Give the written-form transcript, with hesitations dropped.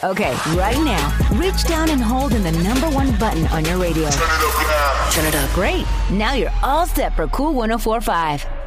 Okay, right now, reach down and hold in the number one button on your radio. Turn it up now. Turn it up. Great. Now you're all set for Cool 104.5.